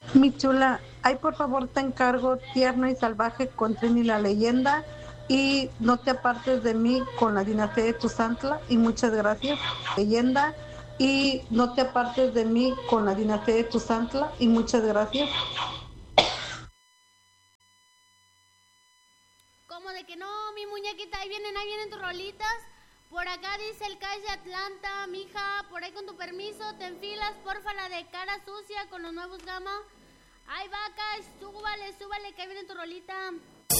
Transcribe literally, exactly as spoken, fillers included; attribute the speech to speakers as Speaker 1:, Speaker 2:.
Speaker 1: Mi chula, ay, por favor, te encargo tierno y salvaje con Trini la leyenda y no te apartes de mí con la dinastía de Tuzantla y muchas gracias. Leyenda y no te apartes de mí con la dinastía de Tuzantla y muchas gracias.
Speaker 2: Como de que no, mi muñequita, ahí vienen, ahí vienen tus rolitas. Por acá dice el calle Atlanta, mija, por ahí con tu permiso, te enfilas, porfa, la de cara sucia con los nuevos gama. Ay, vaca, súbale, súbale, que ahí viene tu rolita.